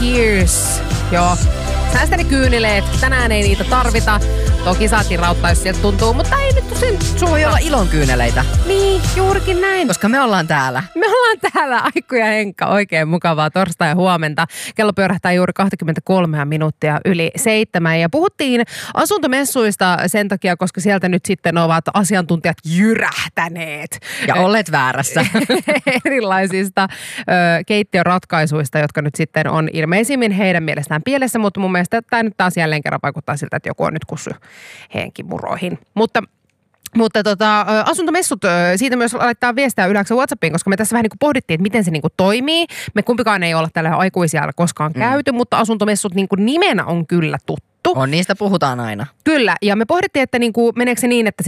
Tears. Joo. Säästä ne kyynileet. Tänään ei niitä tarvita. Toki saatiin rauttaa, jos sieltä tuntuu, mutta ei nyt sen Se voi olla ilonkyyneleitä. Niin, juurikin näin. Koska me ollaan täällä. Me ollaan täällä, Aikku ja Henkka, oikein mukavaa torstai ja huomenta. Kello pyörähtää juuri 23 minuuttia yli 7. Ja puhuttiin asuntomessuista sen takia, koska sieltä nyt sitten ovat asiantuntijat jyrähtäneet. Ja olet väärässä. Erilaisista keittiöratkaisuista, jotka nyt sitten on ilmeisimmin heidän mielestään pielessä, mutta mun mielestä tämä nyt taas jälleen kerran vaikuttaa siltä, että joku on nyt kussu henkimuroihin. Mutta asuntomessut, siitä myös laittaa viestiä yleensä WhatsAppiin, koska me tässä vähän niin kuin pohdittiin, että miten se niin kuin toimii. Me kumpikaan ei olla tällä aikuisia koskaan käyty, mutta asuntomessut niin kuin nimenä on kyllä tuttu. On, niistä puhutaan aina. Kyllä, ja me pohdittiin, että niin kuin, meneekö se niin, että